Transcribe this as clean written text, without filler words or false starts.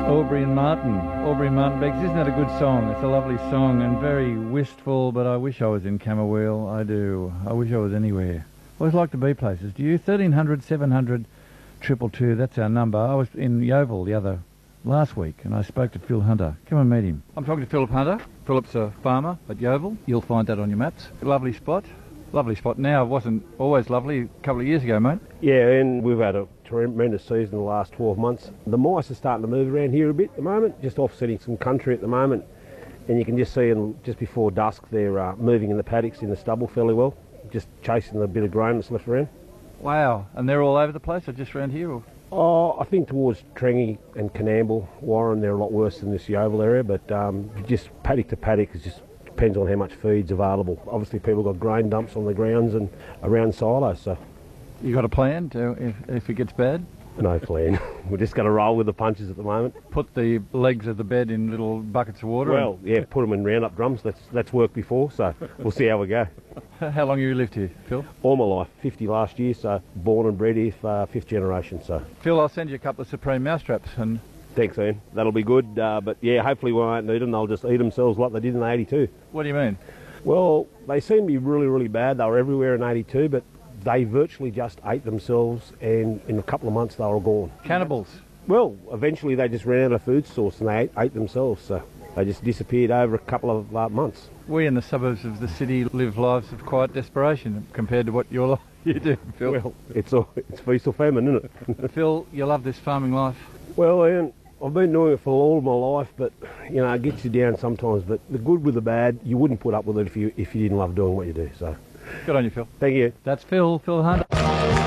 Aubrey and Martin Beggs. Isn't that a good song? It's a lovely song and very wistful, but I wish I was in Camberwell. I do. I wish I was anywhere. I always like to be places. Do you? 1300 700 222, that's our number. I was in Yeovil last week and I spoke to Phil Hunter. Come and meet him. I'm talking to Philip Hunter. Philip's a farmer at Yeovil. You'll find that on your maps. Lovely spot. Lovely spot now. It wasn't always lovely a couple of years ago, mate. Yeah, and we've had a tremendous season the last 12 months. The mice are starting to move around here a bit at the moment, just offsetting some country at the moment. And you can just see them just before dusk, they're moving in the paddocks in the stubble fairly well, just chasing the bit of grain that's left around. Wow, and they're all over the place or just around here? Or? Oh, I think towards Trengy and Canamble, Warren, they're a lot worse than this Yeovil area, but just paddock to paddock, it just depends on how much feed's available. Obviously people got grain dumps on the grounds and around silos, so. You got a plan if it gets bad? No plan. We're just going to roll with the punches at the moment. Put the legs of the bed in little buckets of water? Well, yeah, put them in roundup drums. That's worked before, so we'll see how we go. How long have you lived here, Phil? All my life, 50 last year, so born and bred here, fifth generation. So. Phil, I'll send you a couple of Supreme mousetraps. And thanks, Ian. That'll be good, but yeah, hopefully we won't need them. They'll just eat themselves like they did in 82. What do you mean? Well, they seem to be really, really bad. They were everywhere in 82, but they virtually just ate themselves, and in a couple of months they were gone. Cannibals? Well, eventually they just ran out of food source and they ate themselves, so they just disappeared over a couple of months. We in the suburbs of the city live lives of quiet desperation compared to what you do, Phil. Well, it's feast or famine, isn't it? Phil, you love this farming life? Well, Ian, I've been doing it for all of my life, but you know, it gets you down sometimes. But the good with the bad, you wouldn't put up with it if you didn't love doing what you do. So. Good on you, Phil. Thank you. That's Phil Hunter.